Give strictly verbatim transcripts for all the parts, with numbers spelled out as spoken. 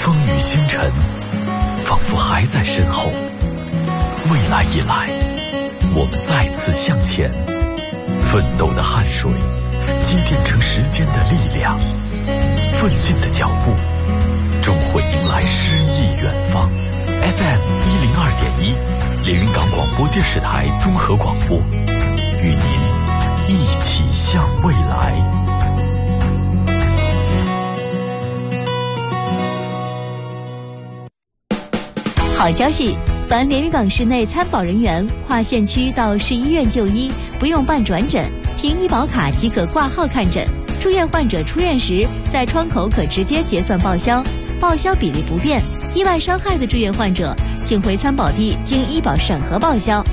风雨星辰仿佛还在身后，未来已来，我们再次向前，奋斗的汗水积淀成时间的力量，奋进的脚步终会迎来诗意远方。 F M 一零二点一，连云港广播电视台综合广播，与您一起向未来。 好消息！凡连云港市内参保人员跨县区到市医院就医，不用办转诊，凭医保卡即可挂号看诊。住院患者出院时，在窗口可直接结算报销，报销比例不变。意外伤害的住院患者，请回参保地经医保审核报销。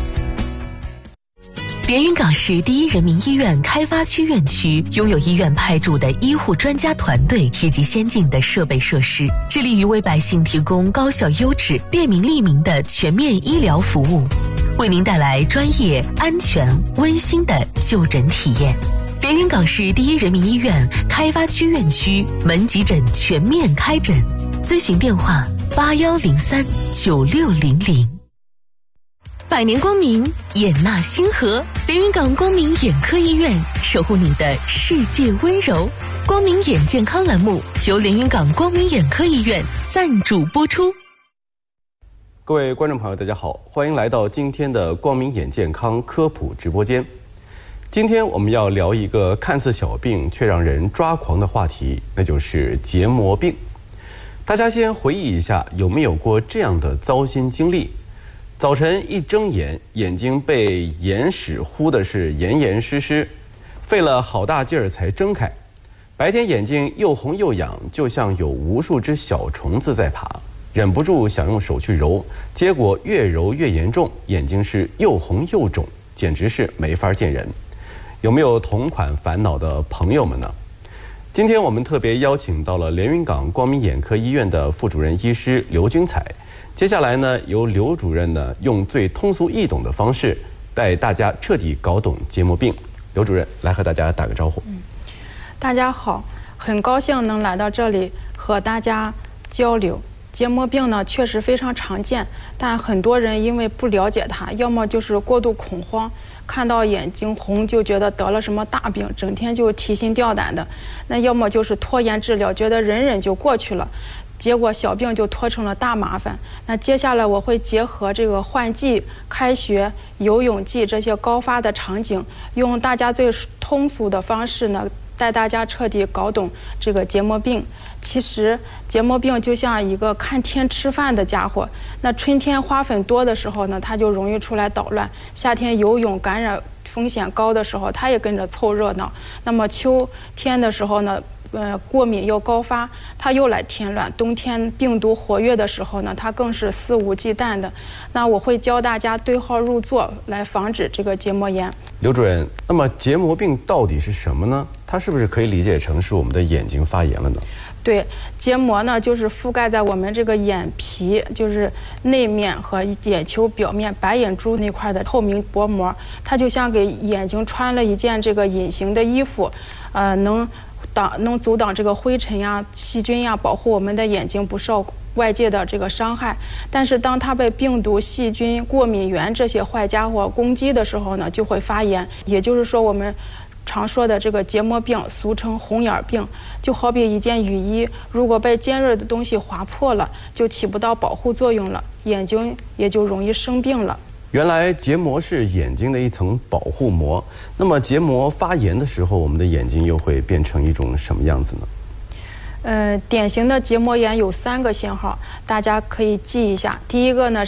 连云港市第一人民医院开发区院区拥有医院派驻的医护专家团队以及先进的设备设施，致力于为百姓提供高效优质、便民利民的全面医疗服务，为您带来专业、安全、温馨的就诊体验。连云港市第一人民医院开发区院区门急诊全面开诊，咨询电话八幺零三九六零零。百年光明，眼纳星河，连云港光明眼科医院守护你的世界温柔。光明眼健康栏目由连云港光明眼科医院赞助播出。 各位观众朋友，大家好，欢迎来到今天的光明眼健康科普直播间。今天我们要聊一个看似小病却让人抓狂的话题，那就是结膜病。大家先回忆一下，有没有过这样的糟心经历？早晨一睁眼，眼睛被眼屎糊的是严严实实，费了好大劲儿才睁开。白天眼睛又红又痒，就像有无数只小虫子在爬，忍不住想用手去揉，结果越揉越严重，眼睛是又红又肿，简直是没法见人。有没有同款烦恼的朋友们呢？今天我们特别邀请到了连云港光明眼科医院的副主任医师刘君彩。接下来呢，由刘主任呢用最通俗易懂的方式带大家彻底搞懂结膜病。刘主任来和大家打个招呼。 嗯，大家好，很高兴能来到这里和大家交流。结膜病呢确实非常常见，但很多人因为不了解它，要么就是过度恐慌，看到眼睛红就觉得得了什么大病，整天就提心吊胆的；那要么就是拖延治疗，觉得忍忍就过去了。结果小病就拖成了大麻烦。那接下来我会结合这个换季、开学、游泳季这些高发的场景，用大家最通俗的方式呢，带大家彻底搞懂这个结膜病。其实结膜病就像一个看天吃饭的家伙，那春天花粉多的时候呢，它就容易出来捣乱；夏天游泳感染风险高的时候，它也跟着凑热闹。那么秋天的时候呢，呃，过敏又高发，它又来添乱。冬天病毒活跃的时候呢，它更是肆无忌惮的。那我会教大家对号入座，来防止这个结膜炎。 刘主任，那么结膜病到底是什么呢？它是不是可以理解成是我们的眼睛发炎了呢？ 对，结膜呢就是覆盖在我们这个眼皮，就是内面和眼球表面白眼珠那块的透明薄膜，它就像给眼睛穿了一件这个隐形的衣服，呃，能挡能阻挡这个灰尘呀、细菌呀，保护我们的眼睛不受外界的这个伤害。但是当它被病毒、细菌、过敏源这些坏家伙攻击的时候呢，就会发炎。也就是说，我们常说的这个结膜病，俗称红眼病，就好比一件雨衣，如果被尖锐的东西划破了，就起不到保护作用了，眼睛也就容易生病了。 原来结膜是眼睛的一层保护膜，那么结膜发炎的时候，我们的眼睛又会变成一种什么样子呢？ 呃，典型的结膜炎有三个信号，大家可以记一下。第一个呢